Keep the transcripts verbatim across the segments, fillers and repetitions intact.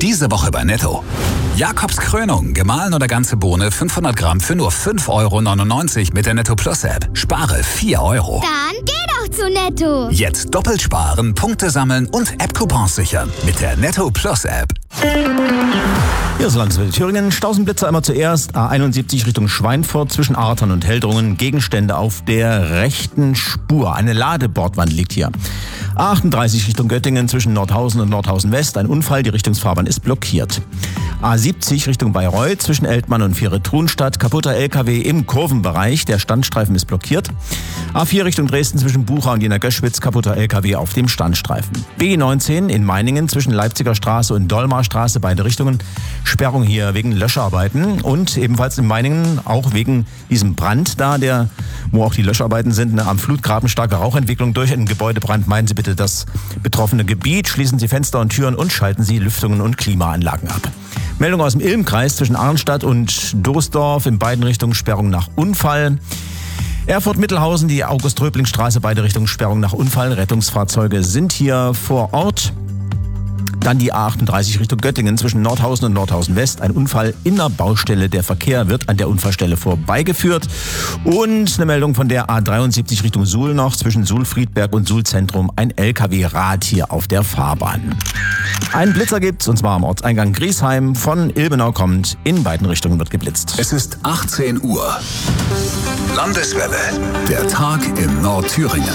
Diese Woche bei Netto. Jakobs Krönung, gemahlen oder ganze Bohne fünfhundert Gramm für nur fünf Euro neunundneunzig mit der Netto Plus App. Spare vier Euro. Dann geh doch zu Netto. Jetzt doppelt sparen, Punkte sammeln und App-Coupons sichern mit der Netto Plus App. Hier ist Landeswelle Thüringen. Stausenblitzer immer zuerst. A einundsiebzig Richtung Schweinfurt zwischen Artern und Heldrungen. Gegenstände auf der rechten Spur. Eine Ladebordwand liegt hier. A achtunddreißig Richtung Göttingen zwischen Nordhausen und Nordhausen West. Ein Unfall, die Richtungsfahrbahn ist blockiert. A siebzig Richtung Bayreuth zwischen Eltmann und Viere-Trunstadt. Kaputter L K W im Kurvenbereich. Der Standstreifen ist blockiert. A vier Richtung Dresden zwischen Bucha und Jena Göschwitz. Kaputter L K W auf dem Standstreifen. B neunzehn in Meiningen zwischen Leipziger Straße und Dolmarstraße. Beide Richtungen. Sperrung hier wegen Löscharbeiten. Und ebenfalls in Meiningen auch wegen diesem Brand da, der, wo auch die Löscharbeiten sind. Eine am Flutgraben starke Rauchentwicklung durch einen Gebäudebrand. Meiden Sie bitte das betroffene Gebiet. Schließen Sie Fenster und Türen und schalten Sie Lüftungen und Klimaanlagen ab. Meldung aus dem Ilmkreis zwischen Arnstadt und Doosdorf. In beiden Richtungen Sperrung nach Unfall. Erfurt-Mittelhausen, die August-Röbling-Straße, beide Richtungen Sperrung nach Unfall. Rettungsfahrzeuge sind hier vor Ort. Dann die A achtunddreißig Richtung Göttingen zwischen Nordhausen und Nordhausen West. Ein Unfall in der Baustelle. Der Verkehr wird an der Unfallstelle vorbeigeführt. Und eine Meldung von der A dreiundsiebzig Richtung Suhl noch zwischen Suhl-Friedberg und Suhl-Zentrum. Ein L K W-Rad hier auf der Fahrbahn. Einen Blitzer gibt's, und zwar am Ortseingang Griesheim. Von Ilmenau kommt. In beiden Richtungen wird geblitzt. Es ist achtzehn Uhr. Landeswelle. Der Tag in Nordthüringen.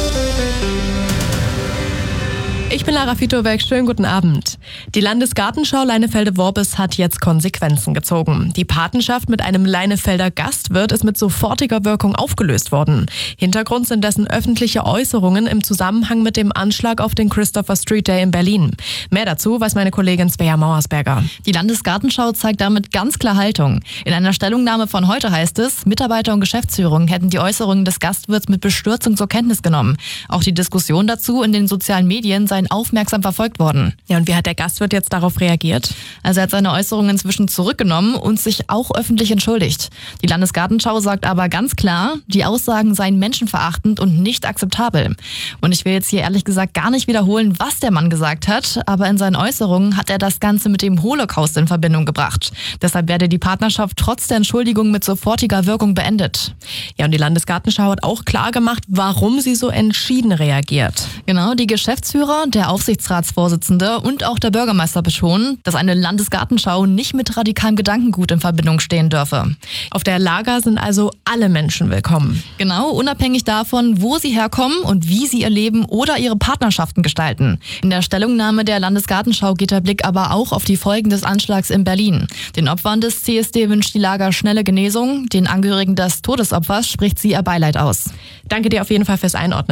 Ich bin Lara Fitoberg, schönen guten Abend. Die Landesgartenschau Leinefelde-Worbis hat jetzt Konsequenzen gezogen. Die Patenschaft mit einem Leinefelder Gastwirt ist mit sofortiger Wirkung aufgelöst worden. Hintergrund sind dessen öffentliche Äußerungen im Zusammenhang mit dem Anschlag auf den Christopher Street Day in Berlin. Mehr dazu weiß meine Kollegin Svea Mauersberger. Die Landesgartenschau zeigt damit ganz klar Haltung. In einer Stellungnahme von heute heißt es, Mitarbeiter und Geschäftsführung hätten die Äußerungen des Gastwirts mit Bestürzung zur Kenntnis genommen. Auch die Diskussion dazu in den sozialen Medien seien aufmerksam verfolgt worden. Ja, und wie hat der Gastwirt jetzt darauf reagiert? Also er hat seine Äußerungen inzwischen zurückgenommen und sich auch öffentlich entschuldigt. Die Landesgartenschau sagt aber ganz klar, die Aussagen seien menschenverachtend und nicht akzeptabel. Und ich will jetzt hier ehrlich gesagt gar nicht wiederholen, was der Mann gesagt hat, aber in seinen Äußerungen hat er das Ganze mit dem Holocaust in Verbindung gebracht. Deshalb werde die Partnerschaft trotz der Entschuldigung mit sofortiger Wirkung beendet. Ja, und die Landesgartenschau hat auch klar gemacht, warum sie so entschieden reagiert. Genau, die Geschäftsführer, der Aufsichtsratsvorsitzende und auch der Bürgermeister betonen, dass eine Landesgartenschau nicht mit radikalem Gedankengut in Verbindung stehen dürfe. Auf der Lager sind also alle Menschen willkommen. Genau, unabhängig davon, wo sie herkommen und wie sie ihr Leben oder ihre Partnerschaften gestalten. In der Stellungnahme der Landesgartenschau geht der Blick aber auch auf die Folgen des Anschlags in Berlin. Den Opfern des C S D wünscht die Lager schnelle Genesung. Den Angehörigen des Todesopfers spricht sie ihr Beileid aus. Danke dir auf jeden Fall fürs Einordnen.